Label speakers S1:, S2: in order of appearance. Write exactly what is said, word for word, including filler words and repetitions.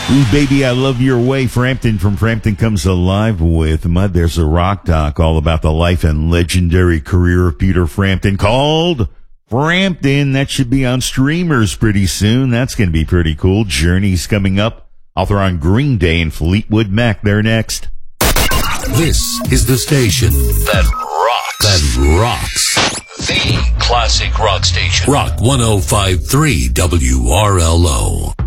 S1: Ooh, baby, I love your way. Frampton from Frampton comes alive with Mud. There's a rock doc all about the life and legendary career of Peter Frampton called Frampton. That should be on streamers pretty soon. That's going to be pretty cool. Journey's coming up. I'll throw on Green Day and Fleetwood Mac there next.
S2: This is the station that rocks. That rocks. The classic rock station. Rock one oh five point three W R L O.